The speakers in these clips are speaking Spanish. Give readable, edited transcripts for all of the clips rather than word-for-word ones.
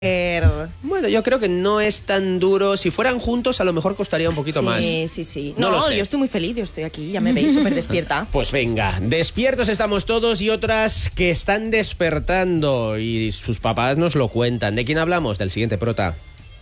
Bueno, yo creo que no es tan duro. Si fueran juntos, a lo mejor costaría un poquito más. Sí. No lo sé. Yo estoy muy feliz, yo estoy aquí, ya me veis súper despierta. Pues venga, despiertos estamos todos y otras que están despertando y sus papás nos lo cuentan. ¿De quién hablamos? Del siguiente prota.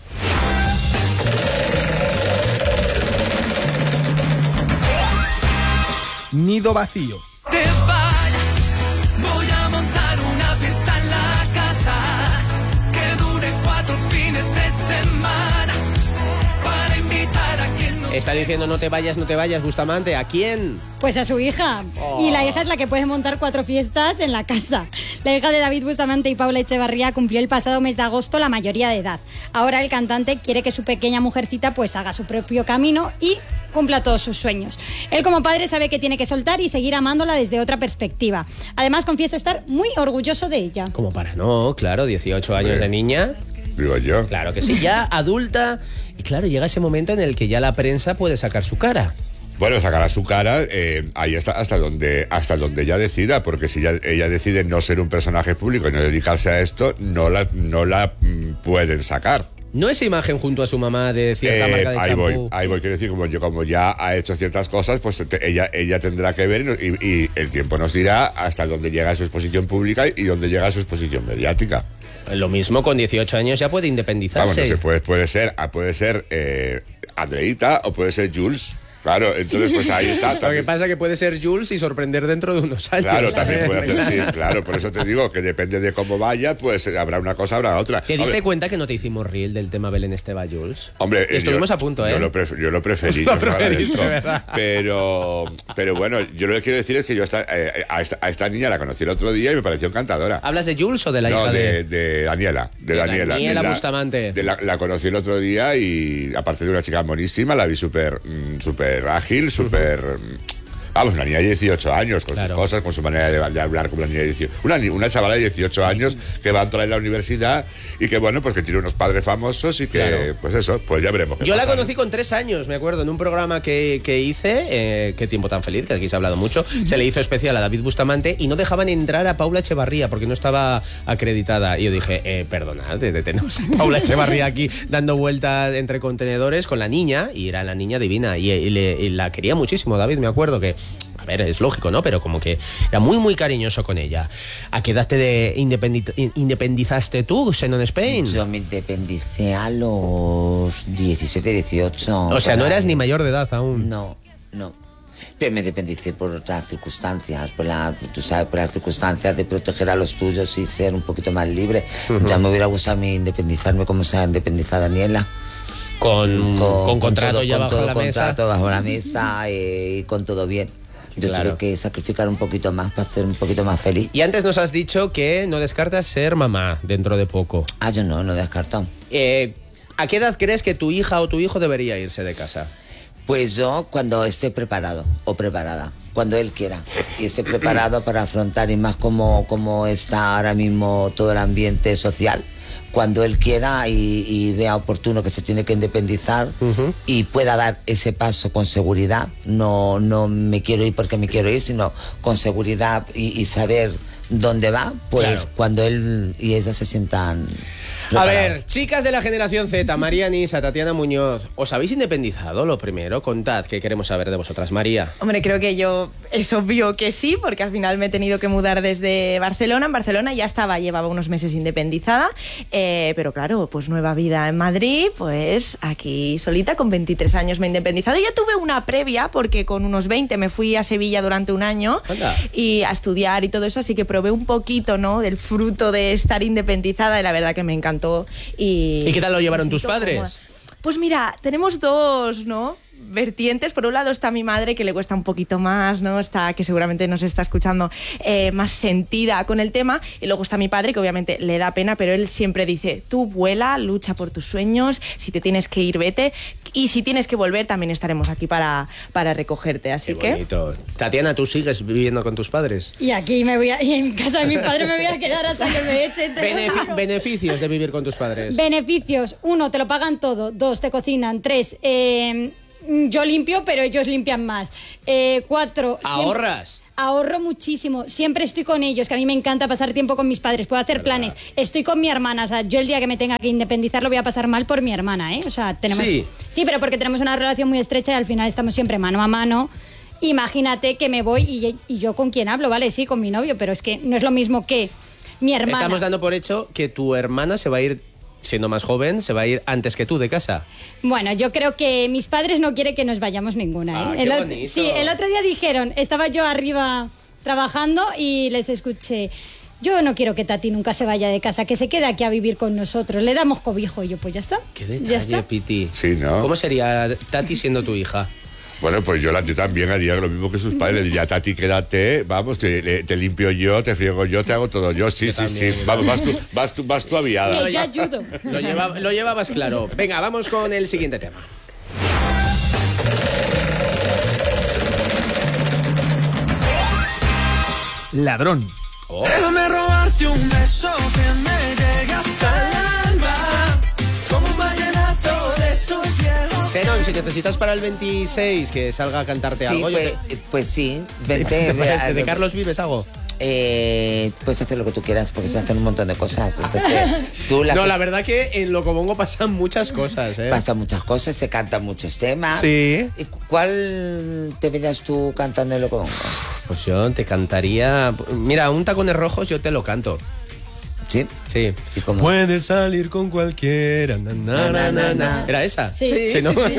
Nido vacío. Te vayas, voy a montar una fiesta en la casa que dure 4 fines de semana para invitar a quien no. Está diciendo no te vayas, Bustamante. ¿A quién? Pues a su hija. Oh. Y la hija es la que puede montar 4 fiestas en la casa. La hija de David Bustamante y Paula Echevarría cumplió el pasado mes de agosto la mayoría de edad. Ahora el cantante quiere que su pequeña mujercita pues haga su propio camino y cumpla todos sus sueños. Él como padre sabe que tiene que soltar y seguir amándola desde otra perspectiva. Además confiesa estar muy orgulloso de ella. Como para no, claro, 18 años de niña. Digo yo. Claro que sí, ya adulta. Y claro, llega ese momento en el que ya la prensa puede sacar su cara. Bueno, sacará su cara ahí hasta donde ella decida, porque si ella decide no ser un personaje público y no dedicarse a esto, no la pueden sacar. ¿No esa imagen junto a su mamá de cierta marca de champú? Ahí voy, quiero decir, como ya ha hecho ciertas cosas, pues ella tendrá que ver y el tiempo nos dirá hasta dónde llega su exposición pública y dónde llega su exposición mediática. Lo mismo, con 18 años ya puede independizarse. Vamos, no sé, puede ser Andreita o puede ser Jules. Claro, entonces pues ahí está. Lo que pasa es que puede ser Jules y sorprender dentro de unos años. Claro, también puede hacer, sí, claro. Por eso te digo que depende de cómo vaya, pues habrá una cosa, habrá otra. ¿Te diste cuenta que no te hicimos reel del tema Belén Esteban, Jules? Hombre, estuvimos a punto, ¿eh? Yo lo preferí. Lo preferiste, ¿verdad? Pero bueno, yo lo que quiero decir es que yo a esta niña la conocí el otro día y me pareció encantadora. ¿Hablas de Jules o de la hija de Daniela? De Daniela Bustamante. La conocí el otro día y aparte de una chica monísima, la vi súper ágil, vamos, una niña de 18 años, con sus cosas, con su manera de hablar como una niña de 18. Una chavala de 18 años que va a entrar en la universidad y que, bueno, pues que tiene unos padres famosos y que, pues eso, pues ya veremos. Yo la conocí con 3 años, me acuerdo, en un programa que hice, Qué tiempo tan feliz, que aquí se ha hablado mucho, se le hizo especial a David Bustamante y no dejaban entrar a Paula Echevarría porque no estaba acreditada. Y yo dije, perdonad, tenemos a Paula Echevarría aquí dando vueltas entre contenedores con la niña, y era la niña divina, y la quería muchísimo David, me acuerdo que... A ver, es lógico, ¿no? Pero como que era muy, muy cariñoso con ella. ¿A qué edad te independizaste tú, Xenon Spain? Yo me independicé a los 17, 18. O sea, no eras ni mayor de edad aún. No. Pero me independicé por otras circunstancias, por las circunstancias de proteger a los tuyos y ser un poquito más libre. Ya me hubiera gustado a mí independizarme como se ha independizado Daniela. Con contrato ya bajo la mesa. Contrato bajo la mesa y con todo bien. Yo tuve que sacrificar un poquito más para ser un poquito más feliz. Y antes nos has dicho que no descartas ser mamá dentro de poco. Yo no descarto. ¿A qué edad crees que tu hija o tu hijo debería irse de casa? Pues yo cuando esté preparado o preparada, cuando él quiera y esté preparado para afrontar y más como está ahora mismo todo el ambiente social. Cuando él quiera y vea oportuno que se tiene que independizar y pueda dar ese paso con seguridad, no me quiero ir porque me quiero ir, sino con seguridad y saber dónde va, pues claro. Cuando él y ella se sientan preparados. A ver, chicas de la generación Z, María Nisa, Tatiana Muñoz, ¿os habéis independizado? Lo primero, contad, ¿qué queremos saber de vosotras, María? Hombre, creo que yo es obvio que sí, porque al final me he tenido que mudar desde Barcelona. En Barcelona ya llevaba unos meses independizada, pero claro, pues nueva vida en Madrid, pues aquí solita con 23 años me he independizado. Ya tuve una previa, porque con unos 20 me fui a Sevilla durante un año y a estudiar y todo eso, así que probé un poquito, ¿no?, del fruto de estar independizada y la verdad que me encantó. ¿Y qué tal lo llevaron tus padres? Pues mira, tenemos dos, ¿no?, vertientes. Por un lado está mi madre, que le cuesta un poquito más, ¿no? Que seguramente nos está escuchando, más sentida con el tema. Y luego está mi padre, que obviamente le da pena, pero él siempre dice, tú vuela, lucha por tus sueños, si te tienes que ir, vete. Y si tienes que volver, también estaremos aquí para recogerte. Así Qué bonito. Tatiana, ¿tú sigues viviendo con tus padres? Y aquí y en casa de mi padre me voy a quedar hasta que me echen. Beneficios de vivir con tus padres. Beneficios. 1, te lo pagan todo. 2, te cocinan. 3, Yo limpio, pero ellos limpian más. 4. ¿Ahorras? Ahorro muchísimo. Siempre estoy con ellos, que a mí me encanta pasar tiempo con mis padres. Puedo hacer planes. Estoy con mi hermana. O sea, yo el día que me tenga que independizar lo voy a pasar mal por mi hermana, ¿eh? O sea, tenemos... Sí, pero porque tenemos una relación muy estrecha y al final estamos siempre mano a mano. Imagínate que me voy y yo con quién hablo, ¿vale? Sí, con mi novio, pero es que no es lo mismo que mi hermana. Estamos dando por hecho que tu hermana se va a ir, siendo más joven, se va a ir antes que tú de casa. Bueno, yo creo que mis padres no quieren que nos vayamos ninguna, ¿eh? Qué bonito. Sí, el otro día dijeron, estaba yo arriba trabajando y les escuché, yo no quiero que Tati nunca se vaya de casa, que se quede aquí a vivir con nosotros, le damos cobijo. Y yo, pues ya está. Qué detalle, ya está. Piti. Sí, ¿no? ¿Cómo sería Tati siendo tu hija? Bueno, pues yo también haría lo mismo que sus padres. Le diría, Tati, quédate, vamos, te limpio yo, te friego yo, te hago todo yo. Sí, Yo sí, también. sí. Vamos, vas tú aviada. Que yo ayudo. Lo llevabas claro. Venga, vamos con el siguiente tema. Ladrón. Déjame robarte un beso que me llegue hasta el alma, como un vallenato de esos viejos. Zenon, si necesitas para el 26 que salga a cantarte Sí, algo... pues sí, vente. ¿De Carlos Vives hago? Puedes hacer lo que tú quieras porque se hacen un montón de cosas. Entonces, La verdad que en Locobongo pasan muchas cosas, ¿eh? Pasan muchas cosas, se cantan muchos temas. Sí. ¿Y cuál te verías tú cantando en Locobongo? Pues yo te cantaría... Mira, un Tacones Rojos yo te lo canto. ¿Sí? Sí. ¿Y cómo? Puedes salir con cualquiera. Na. ¿Era esa? Sí, ¿no? sí,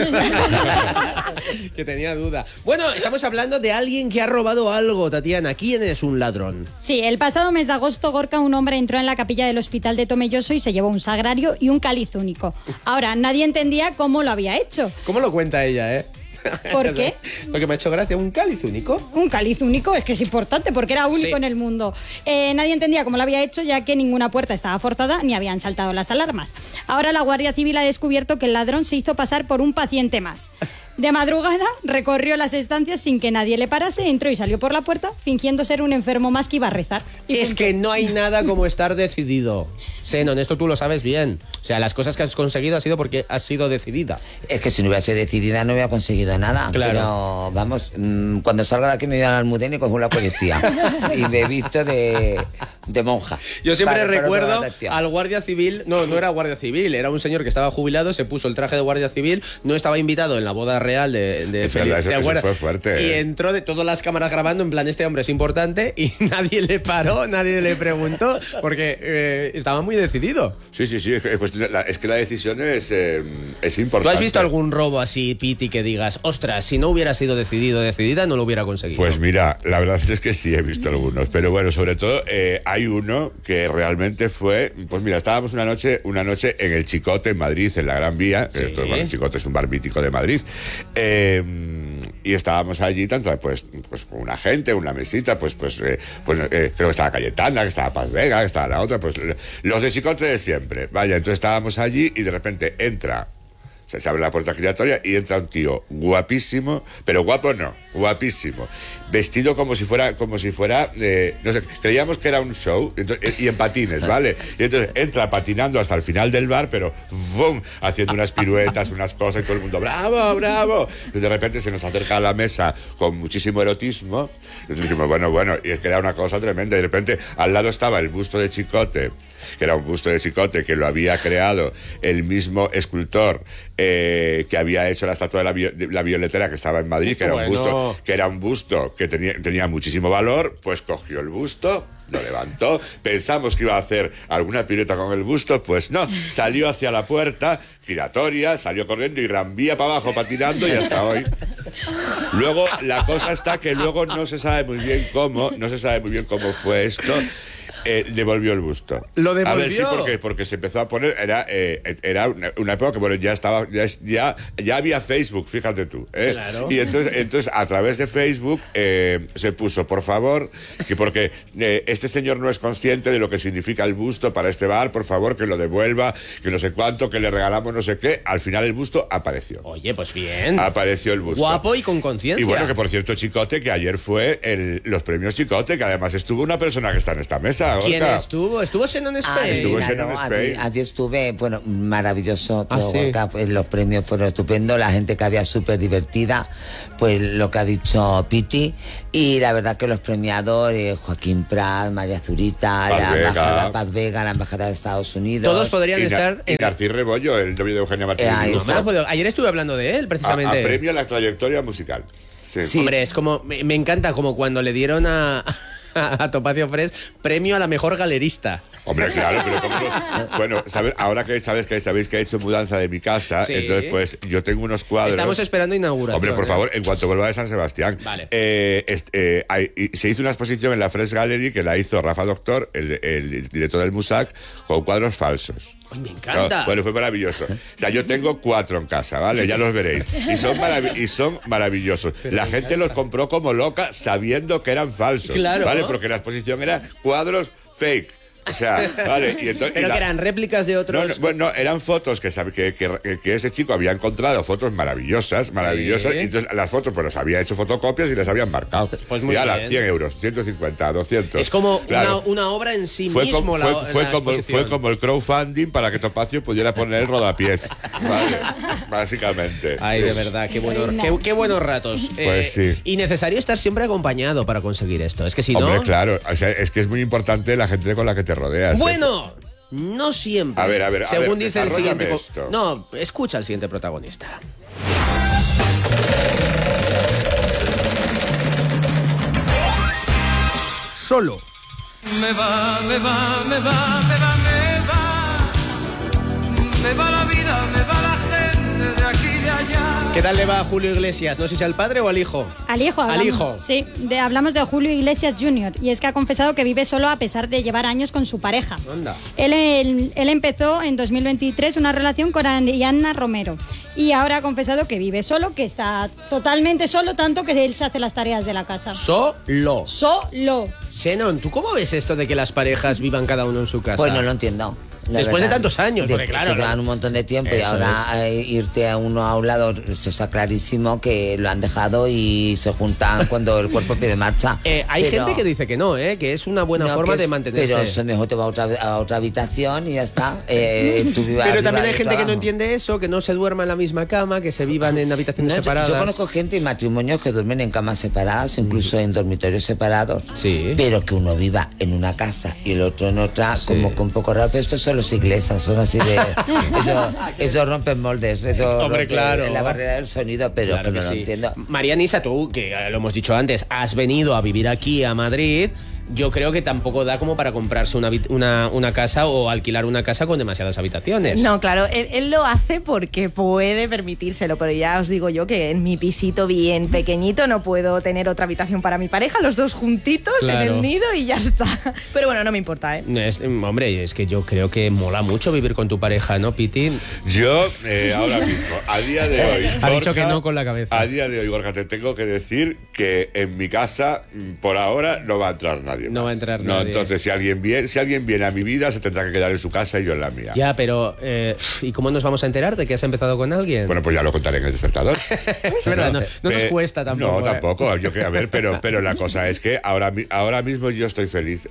Que tenía duda. Bueno, estamos hablando de alguien que ha robado algo, Tatiana. ¿Quién es un ladrón? Sí, el pasado mes de agosto, Gorka, un hombre entró en la capilla del hospital de Tomelloso y se llevó un sagrario y un cáliz único. Ahora, nadie entendía cómo lo había hecho. ¿Cómo lo cuenta ella, eh? ¿Por qué? Porque me ha hecho gracia, un cáliz único. Un cáliz único es que es importante porque era único Sí. en el mundo. Nadie entendía cómo lo había hecho ya que ninguna puerta estaba forzada ni habían saltado las alarmas. Ahora la Guardia Civil ha descubierto que el ladrón se hizo pasar por un paciente más. De madrugada recorrió las estancias sin que nadie le parase, entró y salió por la puerta fingiendo ser un enfermo más que iba a rezar. Y Es punto. que no hay nada como estar decidido. Zenon, esto tú lo sabes bien. O sea, las cosas que has conseguido ha sido porque has sido decidida. Es que si no hubiese decidida no hubiera conseguido nada. Claro. Pero vamos, cuando salga de aquí me voy al Almudena y cojo la policía. Y me he visto de monja. Yo siempre Para recuerdo tomar atención. al guardia civil, no era guardia civil, era un señor que estaba jubilado, se puso el traje de guardia civil, no estaba invitado en la boda real de Es Felipe, verdad, ¿te eso acuerdas? fue fuerte, Y ¿eh? entró de todas las cámaras grabando, en plan, este hombre es importante, y nadie le paró, nadie le preguntó, porque estaba muy decidido. Sí, es que la decisión es ¿Tú importante. has visto algún robo así, Piti, que digas, ostras, si no hubiera sido decidido, decidida, no lo hubiera conseguido? Pues mira, la verdad es que sí he visto algunos, pero bueno, sobre todo hay uno que realmente fue, pues mira, estábamos una noche en el Chicote en Madrid, en la Gran Vía, Sí. bueno, el Chicote es un bar mítico de Madrid, y estábamos allí tanto pues con una gente, una mesita, creo que estaba Cayetana, que estaba Paz Vega, que estaba la otra, pues los de Chicote de siempre, vaya, entonces estábamos allí y de repente entra. Se abre la puerta giratoria y entra un tío guapísimo, pero guapo no, guapísimo, vestido como si fuera, no sé, creíamos que era un show, y en patines, ¿vale? Y entonces entra patinando hasta el final del bar, pero ¡bum!, haciendo unas piruetas, unas cosas, y todo el mundo, ¡bravo, bravo! Y de repente se nos acerca a la mesa con muchísimo erotismo, y nosotros dijimos, bueno, y es que era una cosa tremenda, y de repente al lado estaba el busto de Chicote, que era un busto de Chicote que lo había creado el mismo escultor que había hecho la estatua de la Violetera, que estaba en Madrid, que era un busto que tenía muchísimo valor. Pues cogió el busto, lo levantó, pensamos que iba a hacer alguna pirueta con el busto, pues no, salió hacia la puerta giratoria, salió corriendo y Gran Vía para abajo patinando y hasta hoy. Luego la cosa está que luego no se sabe muy bien cómo fue esto. Devolvió el busto. ¿Lo devolvió? A ver, sí, porque se empezó a poner, era una época que, bueno, ya había Facebook, fíjate tú, ¿eh? Claro. Y entonces a través de Facebook se puso, por favor, que porque este señor no es consciente de lo que significa el busto para este bar, por favor, que lo devuelva, que no sé cuánto, que le regalamos no sé qué. Al final el busto apareció. Oye, pues bien. Apareció el busto. Guapo y con conciencia. Y bueno, que por cierto, Chicote, que ayer fue los premios Chicote, que además estuvo una persona que está en esta mesa. Gorka. ¿Quién estuvo? ¿Estuvo Xenon Space? Estuvo Xenon Space. Allí estuve, bueno, maravilloso. Ah, todo, sí. Gorka, pues, los premios fueron estupendos, la gente que había súper divertida, pues lo que ha dicho Piti. Y la verdad que los premiados, Joaquín Prat, María Zurita, Paz Vega. embajada Paz Vega, la embajada de Estados Unidos. Todos podrían estar Y Narcís Rebollo, el novio de Eugenia Martínez. ahí Dibujo. está. Ayer estuve hablando de él, precisamente. A premio a la trayectoria musical. Sí. Sí. Hombre, es como. Me encanta como cuando le dieron a Topacio Fresh premio a la mejor galerista. Hombre, claro, pero ¿cómo no? Bueno, ¿sabes? Ahora que sabéis que he hecho mudanza de mi casa, Sí. entonces pues yo tengo unos cuadros. Estamos esperando inauguración. Hombre, por favor, en cuanto vuelva de San Sebastián. Vale. Se hizo una exposición en la Fresh Gallery que la hizo Rafa Doctor, el director del Musac, con cuadros falsos. Ay, me encanta. No, bueno, fue maravilloso. O sea, yo tengo 4 en casa, ¿vale? Ya los veréis. Y son maravillosos. La gente los compró como loca sabiendo que eran falsos. Claro. ¿Vale? Porque la exposición era cuadros fake. O sea, vale. Y entonces, Pero que eran réplicas de otros. bueno, eran fotos que ese chico había encontrado, fotos maravillosas. Y entonces las fotos, pues las había hecho fotocopias y las habían marcado. Pues muy y ala, bien. 100 euros, 150, 200. Es como Claro. una obra en sí Fue mismo. como, fue exposición. como el crowdfunding para que Topacio pudiera poner el rodapiés. Vale, básicamente. Ay, de verdad, qué buenos ratos. Pues sí. Y necesario estar siempre acompañado para conseguir esto. Es que si Hombre, no. claro, o sea, es que es muy importante la gente con la que te rodeas. Bueno, no siempre. A ver, Según dice el desarróllame siguiente. esto. No, escucha al siguiente protagonista. Solo. Me va, me va, me va, me va, me va. Me va la vida, me va la gente de aquí y de allá. ¿Qué tal le va a Julio Iglesias? No sé si al padre o al hijo. Al hijo, Al hablamos. hijo. Sí, hablamos de Julio Iglesias Jr. Y es que ha confesado que vive solo a pesar de llevar años con su pareja. Anda. Él empezó en 2023 una relación con Ariana Romero. Y ahora ha confesado que vive solo, que está totalmente solo, tanto que él se hace las tareas de la casa. Solo. Solo. Xenon, ¿tú cómo ves esto de que las parejas vivan cada uno en su casa? Pues no lo entiendo. la Después de verdad. tantos años, porque claro, que llevan un montón de tiempo y Eso ahora irte a uno a un lado, esto está clarísimo que lo han dejado y se juntan cuando el cuerpo pide marcha. Hay Pero- gente que dice que no, que es una buena no, forma que de es- mantenerse. Pero eso mejor te va a otra habitación y ya está. Tú vives Pero arriba también hay y gente que no abajo. entiende eso, que no se duerma en la misma cama, que se vivan en habitaciones No, separadas. yo conozco gente y matrimonios que duermen en camas separadas, incluso en dormitorios separados. Sí. Pero que uno viva en una casa y el otro en otra, Sí. como que un poco raro. Pero estos son los iglesias, son así de. Eso rompen moldes, eso Hombre, rompe claro. la barrera del sonido, pero Claro que no que lo sí. entiendo. María Nisa, tú, que lo hemos dicho antes, has venido a vivir aquí a Madrid. Yo creo que tampoco da como para comprarse una casa o alquilar una casa con demasiadas habitaciones. No, claro, él lo hace porque puede permitírselo, pero ya os digo yo que en mi pisito bien pequeñito no puedo tener otra habitación para mi pareja, los dos juntitos Claro. en el nido y ya está. Pero bueno, no me importa, ¿eh? Hombre, es que yo creo que mola mucho vivir con tu pareja, ¿no, Piti? Yo, ahora mismo, a día de hoy. Ha dicho Gorka, que no con la cabeza. A día de hoy, Gorka, te tengo que decir que en mi casa, por ahora, no va a entrar nadie. No más. va a entrar No, nadie. entonces, si alguien viene a mi vida, se tendrá que quedar en su casa y yo en la mía. Ya, pero ¿y cómo nos vamos a enterar de que has empezado con alguien? Bueno, pues ya lo contaré en el despertador. es verdad, no nos cuesta tampoco. No, tampoco. Yo que a ver, pero la cosa es que ahora mismo yo estoy feliz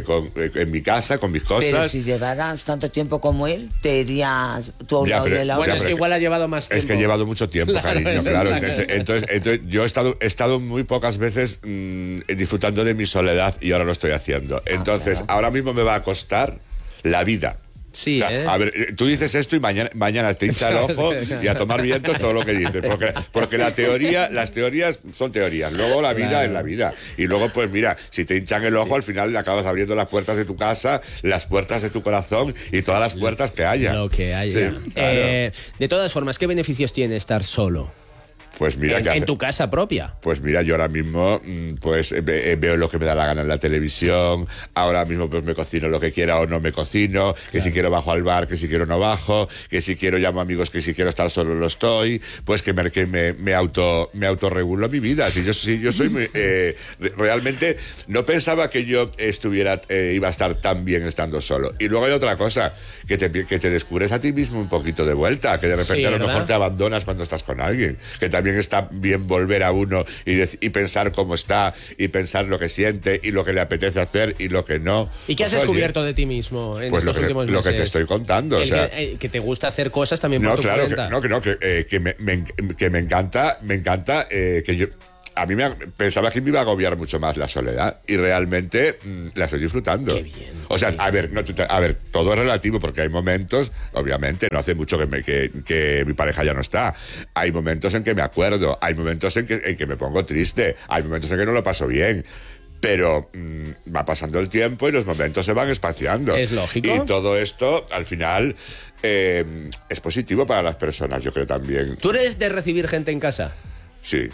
en mi casa, con mis cosas. Pero si llevaras tanto tiempo como él, te irías tú a un Ya, lado pero- y él a Bueno, otro. es que igual ha llevado más tiempo. Es que he llevado mucho tiempo, Claro, cariño, es claro. verdad. Entonces, yo he estado muy pocas veces disfrutando de mi soledad y ahora lo estoy haciendo. Entonces, claro. ahora mismo me va a costar la vida. Sí, O sea, a ver, tú dices esto y mañana te hincha el ojo y a tomar vientos todo lo que dices. Porque las teorías son teorías. Luego la vida Claro. es la vida. Y luego, pues mira, si te hinchan el ojo, al final le acabas abriendo las puertas de tu casa, las puertas de tu corazón y todas las puertas que haya. Lo que haya. Sí, claro. De todas formas, ¿qué beneficios tiene estar solo? Pues mira que En tu casa propia. Pues mira, yo ahora mismo pues veo lo que me da la gana en la televisión, ahora mismo pues me cocino lo que quiera o no me cocino, que si quiero bajo al bar, que si quiero no bajo, que si quiero llamo a amigos, que si quiero estar solo lo estoy, pues que me autorregulo mi vida. Si yo soy muy, realmente no pensaba que yo iba a estar tan bien estando solo. Y luego hay otra cosa, que te descubres a ti mismo un poquito de vuelta, que de repente Sí, a lo ¿verdad? mejor te abandonas cuando estás con alguien, que también también está bien volver a uno y pensar cómo está, y pensar lo que siente, y lo que le apetece hacer, y lo que no. ¿Y qué has descubierto de ti mismo en pues estos últimos meses? Lo que te estoy contando. O sea, que te gusta hacer cosas también no, por tu claro, cuenta. que me encanta que yo... A mí pensaba que me iba a agobiar mucho más la soledad y realmente la estoy disfrutando. Qué bien. O sea, a ver, todo es relativo porque hay momentos, obviamente, no hace mucho que mi pareja ya no está. Hay momentos en que me acuerdo, hay momentos en que me pongo triste, hay momentos en que no lo paso bien. Pero va pasando el tiempo y los momentos se van espaciando. Es lógico. Y todo esto, al final, es positivo para las personas, yo creo también. ¿Tú eres de recibir gente en casa? Sí.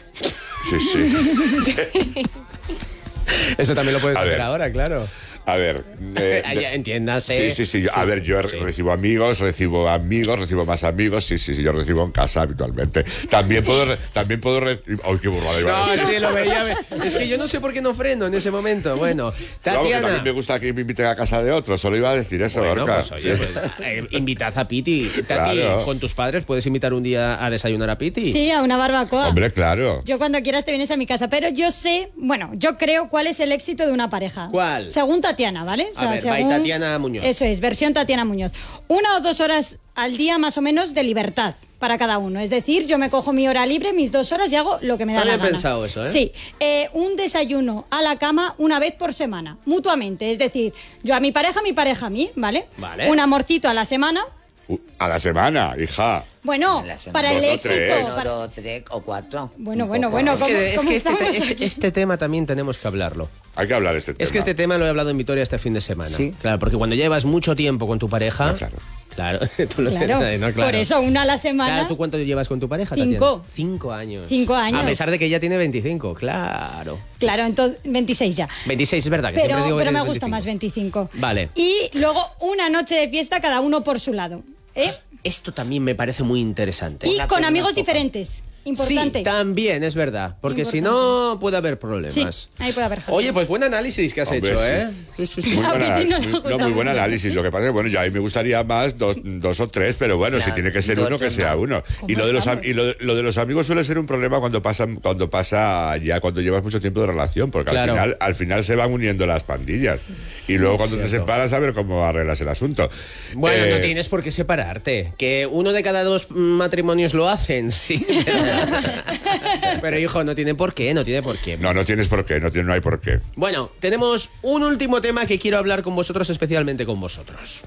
Eso también lo puedes A hacer ver. ahora, claro. A ver. Ya, entiéndase. Sí. A ver, yo recibo amigos, recibo más amigos. Sí, yo recibo en casa habitualmente. También puedo recibir. ¡Ay, qué burrada! No, sí, lo veía. Es que yo no sé por qué no freno en ese momento. Bueno, Claro, que Tatiana. también me gusta que me inviten a casa de otros. Solo iba a decir eso, Bueno, Gorka. pues, oye, Sí. pues, invitad a Piti. Tati, Claro. con tus padres puedes invitar un día a desayunar a Piti. Sí, a una barbacoa. Hombre, claro. Yo cuando quieras te vienes a mi casa, pero yo sé, bueno, yo creo cuál es el éxito de una pareja. ¿Cuál? Según Tatiana, ¿vale? A ver, by Tatiana Muñoz. Eso es, versión Tatiana Muñoz. 1 o 2 horas al día más o menos de libertad para cada uno. Es decir, yo me cojo mi hora libre, mis 2 horas y hago lo que me da Está la bien gana. pensado eso, ¿eh? Sí. Un desayuno a la cama una vez por semana, mutuamente. Es decir, yo a mi pareja a mí, ¿vale? Vale. Un amorcito a la semana. A la semana, hija. Bueno, A la semana. para el 2 o éxito. 3. Uno, para- 2, 3 o 4. Bueno, Un bueno, poco. bueno. Es que, ¿Cómo estamos aquí? este tema también tenemos que hablarlo. Hay que hablar de este tema. Es que este tema lo he hablado en Vitoria este fin de semana. Sí. Claro, porque cuando llevas mucho tiempo con tu pareja... No, claro. Claro, tú lo Claro, no, claro. por eso una a la semana. Claro, ¿tú cuánto llevas con tu pareja, 5. Tatiana? 5 años. 5 años. A pesar de que ella tiene 25, claro. Claro, entonces 26 ya. 26, es verdad que siempre digo que Pero me tienes gusta 25. más 25. Vale. Y luego una noche de fiesta cada uno por su lado. ¿Eh? Esto también me parece muy interesante. Y Una con pena amigos poca. diferentes. Importante. Sí, también, es verdad. Porque si Importante. no, puede haber problemas. Sí, ahí puede haber jaleo. Oye, pues buen análisis que has Hombre, hecho, sí. ¿eh? Sí, sí, sí. Muy A buen, Piti nos muy- gusta no, muy buen mucho. análisis. Lo que pasa es que, bueno, yo a mí me gustaría más dos o tres, pero bueno, Claro, si tiene que ser dos, uno, que tres, sea no. uno. ¿Cómo Y lo de estamos? lo de los amigos suele ser un problema cuando cuando llevas mucho tiempo de relación, porque Claro. al final se van uniendo las pandillas. Y luego cuando te Cierto. separas, a ver cómo arreglas el asunto. Bueno, Eh, no tienes por qué separarte. Que 1 de cada 2 matrimonios lo hacen, sí. Pero hijo, no tiene por qué, no tiene por qué. No tienes por qué, no hay por qué. Bueno, tenemos un último tema que quiero hablar con vosotros, especialmente con vosotros.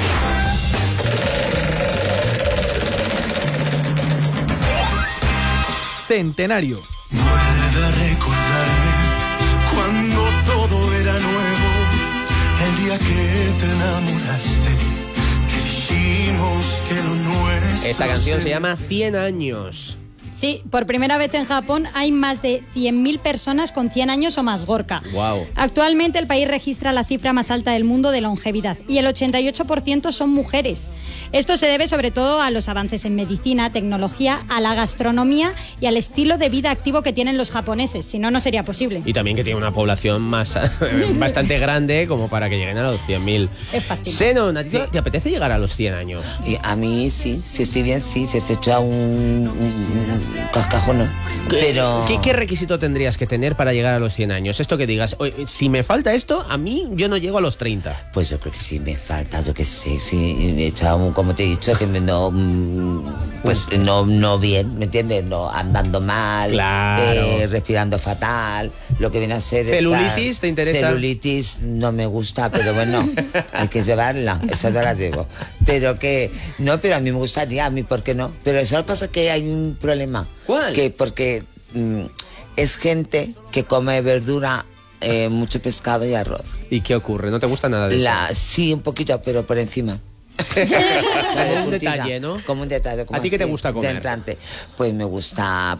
Centenario. Vuelve a recordarme cuando todo era nuevo, el día que te enamoraste, que dijimos que lo nuestro. Esta canción se sería- llama 100 años. Sí, por primera vez en Japón hay más de 100.000 personas con 100 años o más, Gorka. Guau. Actualmente el país registra la cifra más alta del mundo de longevidad y el 88% son mujeres. Esto se debe sobre todo a los avances en medicina, tecnología, a la gastronomía y al estilo de vida activo que tienen los japoneses, si no, no sería posible. Y también que tiene una población más bastante grande como para que lleguen a los 100.000. Es fácil. Zenon, ¿a ti te apetece llegar a los 100 años? Y a mí sí, si estoy bien, sí, si estoy hecho un cascajo, no. Pero... ¿Qué requisito tendrías que tener para llegar a los 100 años? Esto que digas, "Oye, si me falta esto, a mí yo no llego a los 30. Pues yo creo que sí me falta, yo que sé, sí, he echado, como te he dicho, que no, pues no bien, ¿me entiendes? No, andando mal, Claro. respirando fatal, lo que viene a ser... ¿Celulitis te interesa? Celulitis no me gusta, pero bueno, hay que llevarla, esa ya la llevo. Pero que, no, pero a mí me gustaría, a mí, ¿por qué no? Pero solo pasa que hay un problema. ¿Cuál? Que porque es gente que come verdura, mucho pescado y arroz. ¿Y qué ocurre? ¿No te gusta nada de eso? Sí, un poquito, pero por encima. Como un detalle, ¿no? Como un detalle. Como ¿A ti qué te así, gusta comer? de entrante. Pues me gusta,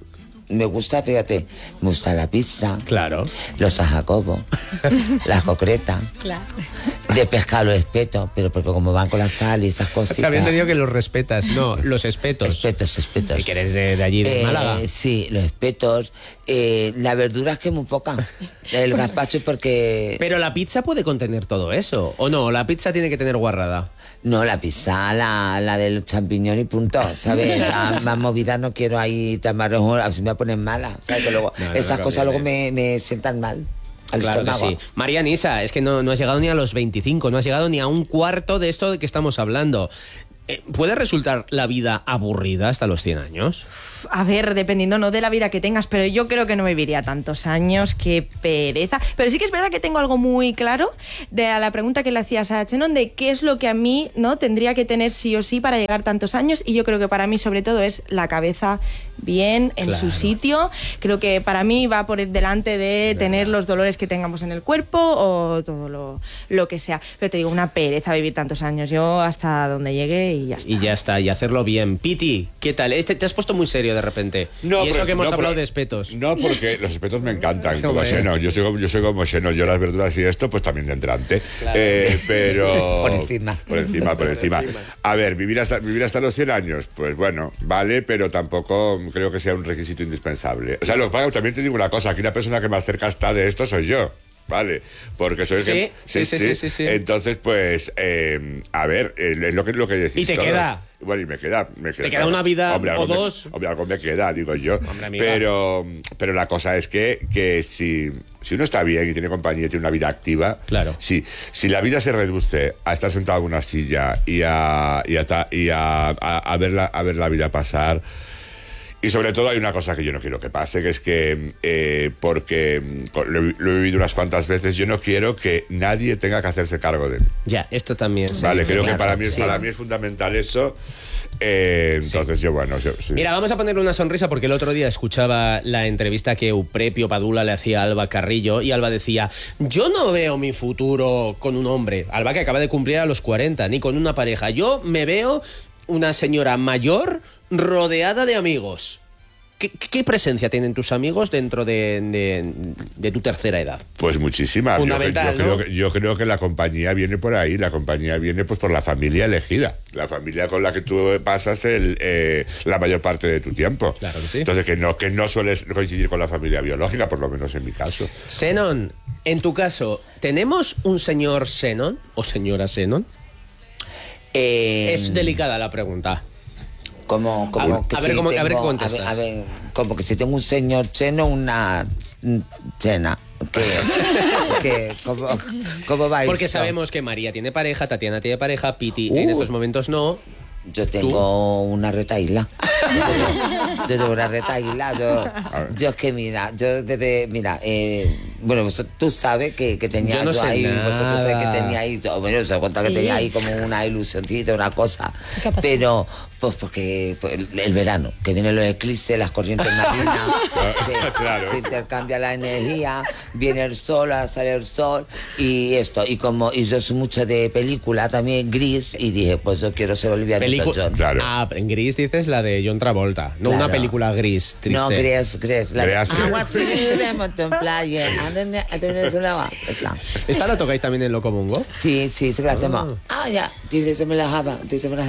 fíjate, me gusta la pizza, Claro. los ajacobos, la concreta, Claro. de pescado los espetos, pero porque como van con la sal y esas cositas. Te había entendido que los respetas. No, los espetos. Espetos. Que eres de allí, de Málaga. Sí, los espetos. La verdura es que es muy poca. El gazpacho porque... Pero la pizza puede contener todo eso, ¿o no? La pizza tiene que tener guarrada. No, la pizza, la del champiñón y punto, ¿sabes? Más movida no quiero ahí, a ver si me ponen mala, ¿sabes? Que luego, esas cosas luego me sientan mal. Claro que sí. María Nisa, es que no has llegado ni a los 25, no has llegado ni a un cuarto de esto de que estamos hablando. ¿Puede resultar la vida aburrida hasta los 100 años? A ver, dependiendo no de la vida que tengas, pero yo creo que no viviría tantos años, qué pereza. Pero sí que es verdad que tengo algo muy claro de a la pregunta que le hacías a Chenon de qué es lo que a mí no tendría que tener sí o sí para llegar tantos años, y yo creo que para mí sobre todo es la cabeza bien en su sitio. Creo que para mí va por delante de tener los dolores que tengamos en el cuerpo o todo lo que sea. Pero te digo, una pereza vivir tantos años. Yo hasta donde llegue y ya está. Y ya está, y hacerlo bien. Piti, ¿qué tal? Te has puesto muy serio de repente. No, y eso que hemos hablado de espetos. No, porque los espetos me encantan, como Hombre. Xenón. Yo soy como Xenón. Yo las verduras y esto, pues también de entrante. Claro. Pero... Por encima. Por encima. A ver, vivir hasta los 100 años, pues bueno, vale, pero tampoco creo que sea un requisito indispensable. O sea, lo que pasa, también te digo una cosa, aquí la persona que más cerca está de esto soy yo. Vale, porque soy el Sí. Entonces, pues, a ver, es lo que decís. ¿Y te todo. queda? Bueno, y me queda. ¿Te queda una vida hombre, o dos? Hombre, algo me queda, digo yo. Hombre, amiga. Pero la cosa es que si uno está bien y tiene compañía y tiene una vida activa, claro. Si la vida se reduce a estar sentado en una silla y a ver la vida pasar. Y sobre todo hay una cosa que yo no quiero que pase, que es que, porque lo he vivido unas cuantas veces, yo no quiero que nadie tenga que hacerse cargo de mí. Ya, esto también. Vale, creo que claro, para mí es fundamental eso. Entonces yo, bueno... sí. Mira, vamos a ponerle una sonrisa porque el otro día escuchaba la entrevista que Euprepio Padula le hacía a Alba Carrillo y Alba decía, yo no veo mi futuro con un hombre. Alba que acaba de cumplir a los 40, ni con una pareja. Yo me veo una señora mayor rodeada de amigos. ¿Qué presencia tienen tus amigos dentro de tu tercera edad? Pues muchísima. Fundamental, yo creo que la compañía viene por ahí. La compañía viene pues por la familia elegida. La familia con la que tú pasas la mayor parte de tu tiempo. Claro que sí. Entonces que no sueles coincidir con la familia biológica, por lo menos en mi caso. Xenón, en tu caso, ¿tenemos un señor Xenón o señora Xenón? Es delicada la pregunta. Como A ver qué contestas. A ver, como que si tengo un señor cheno, una chena. ¿Cómo va Porque esto? sabemos que María tiene pareja, Tatiana tiene pareja, Piti en estos momentos no. Yo tengo una retaíla. Yo tengo una retaíla. Yo es que mira, bueno, tú sabes que tenía Yo no sé ahí, nada. vosotros sabéis que tenía ahí, bueno, se cuenta que tenía ahí como una ilusioncita, una cosa. ¿Qué ha pasado? Pero, pues porque el verano, que vienen los eclipses, las corrientes marinas, Claro. se intercambia la energía, viene el sol, ahora sale el sol, y esto, y yo soy mucho de película también, gris, y dije, pues yo quiero ser Olivia Newton-John. Claro. Ah, en gris dices la de John Travolta, no Claro. una película gris, triste. No, gris. La de Gris. I want to live in Mountain Playa. Esa. ¿Esta la tocáis también en Locomongo? Sí, se la hacemos. Ya. Dice, me la java.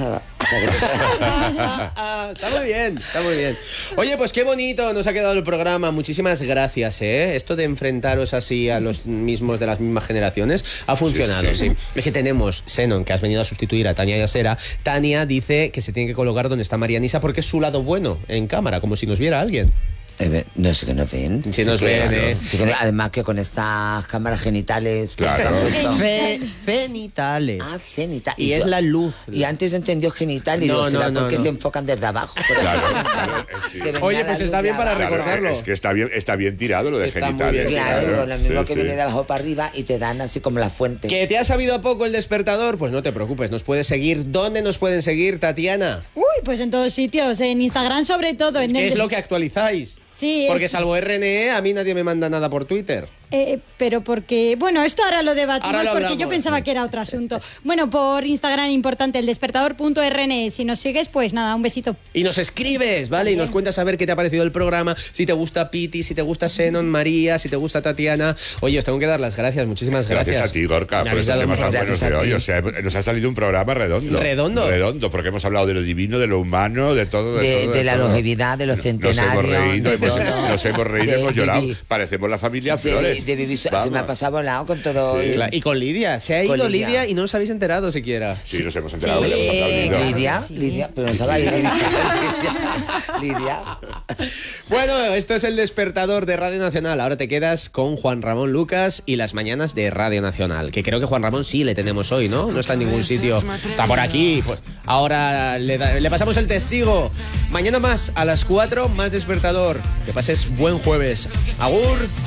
Está muy bien. Oye, pues qué bonito nos ha quedado el programa. Muchísimas gracias, ¿eh? Esto de enfrentaros así a los mismos de las mismas generaciones ha funcionado, sí. Es que tenemos Xenón, que has venido a sustituir a Tania Yasera. Tania dice que se tiene que colocar donde está María Nisa porque es su lado bueno en cámara, como si nos viera alguien. No sé que nos ven. Sí nos ven, ¿eh? Sí que, además que con estas cámaras genitales. Claro. Cenitales. Cenital. Y es la luz. Y antes entendió genital y No, digo, ¿será no, porque no. te enfocan desde abajo? Claro, sí. Que venga Oye, la pues luz está de bien para abajo. recordarlo. Es que está bien tirado lo de Está muy genitales. bien. Claro, digo, lo mismo Sí, que sí. viene de abajo para arriba y te dan así como la fuente. ¿Que te ha sabido a poco el despertador? Pues no te preocupes, nos puedes seguir. ¿Dónde nos pueden seguir, Tatiana? Uy, pues en todos sitios, en Instagram sobre todo. Es en que el es lo que actualizáis. Sí, Porque es- salvo RNE, a mí nadie me manda nada por Twitter. Pero porque, bueno, esto ahora lo debatimos Ahora lo porque hablamos. yo pensaba que era otro asunto. Bueno, por Instagram importante, el despertador.rn. Si nos sigues, pues nada, un besito. Y nos escribes, ¿vale? Y nos cuentas a ver qué te ha parecido el programa, si te gusta Piti, si te gusta Xenón, María, si te gusta Tatiana. Oye, os tengo que dar las gracias, muchísimas gracias. Gracias a ti, Gorka, Me por habéis estos dado temas un tan programa. buenos de hoy. O sea, nos ha salido un programa redondo. ¿Redondo? Porque hemos hablado de lo divino, de lo humano, de todo. De la todo. longevidad, de los centenarios. Nos hemos reído, de todo. hemos reído, hemos llorado. vivir. Parecemos la familia Flores. de vivir se Vamos. me ha pasado volado con todo. Sí. Y con Lidia, se ha ido Con Lidia. Lidia Y no os habéis enterado siquiera. Sí, nos hemos enterado Sí. que le hemos aplaudido. Lidia, Sí. Lidia, pero no estaba ahí. Lidia. Bueno, esto es El Despertador de Radio Nacional. Ahora te quedas con Juan Ramón Lucas y las mañanas de Radio Nacional. Que creo que Juan Ramón sí le tenemos hoy, ¿no? No está en ningún sitio. Está por aquí. Pues ahora le pasamos el testigo. Mañana más, a las 4, más Despertador. Que pases buen jueves. Agur.